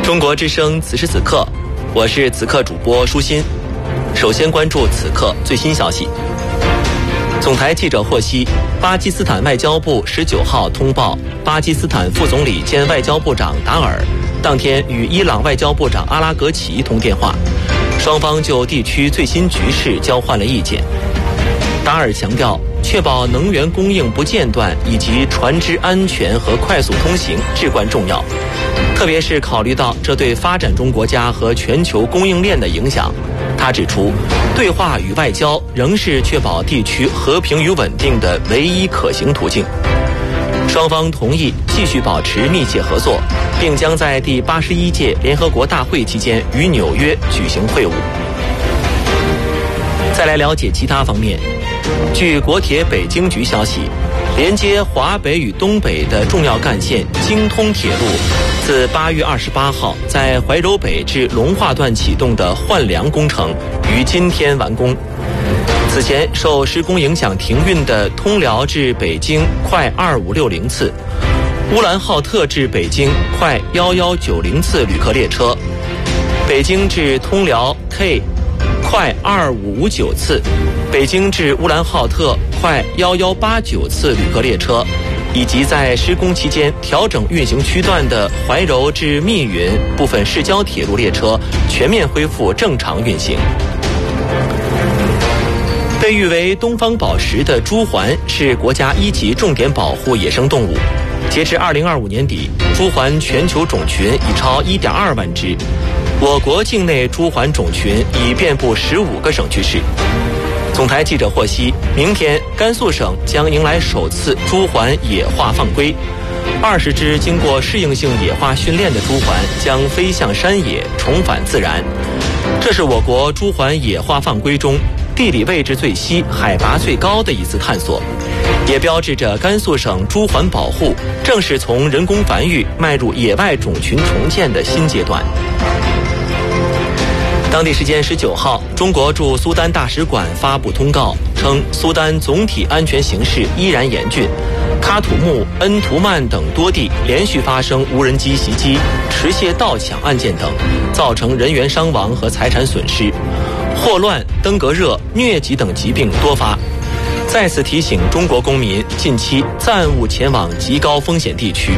中国之声此时此刻，我是此刻主播舒心。首先关注此刻最新消息。总台记者获悉，巴基斯坦外交部19号通报，巴基斯坦副总理兼外交部长达尔当天与伊朗外交部长阿拉格齐通电话，双方就地区最新局势交换了意见。达尔强调，确保能源供应不间断以及船只安全和快速通行至关重要，特别是考虑到这对发展中国家和全球供应链的影响。他指出，对话与外交仍是确保地区和平与稳定的唯一可行途径。双方同意继续保持密切合作，并将在第81届联合国大会期间于纽约举行会晤。再来了解其他方面。据国铁北京局消息，连接华北与东北的重要干线京通铁路自8月28号在怀柔北至龙化段启动的换梁工程于今天完工。此前受施工影响停运的通辽至北京快2560次、乌兰浩特至北京快1190次旅客列车、北京至通辽 K 快2559次、北京至乌兰浩特快1189次旅客列车，以及在施工期间调整运行区段的怀柔至密云部分市郊铁路列车全面恢复正常运行。被誉为东方宝石的朱鹮是国家1级重点保护野生动物。截至2025年底，朱鹮全球种群已超1.2万只。我国境内朱鹮种群已遍布15个省区市。总台记者获悉，明天甘肃省将迎来首次朱鹮野化放归，20只经过适应性野化训练的朱鹮将飞向山野，重返自然。这是我国朱鹮野化放归中地理位置最西、海拔最高的一次探索，也标志着甘肃省朱鹮保护正式从人工繁育迈入野外种群重建的新阶段。当地时间19号，中国驻苏丹大使馆发布通告称，苏丹总体安全形势依然严峻，喀土穆、恩图曼等多地连续发生无人机袭击、持械盗抢案件等，造成人员伤亡和财产损失，霍乱、登革热、疟疾等疾病多发。再次提醒中国公民近期暂勿前往极高风险地区。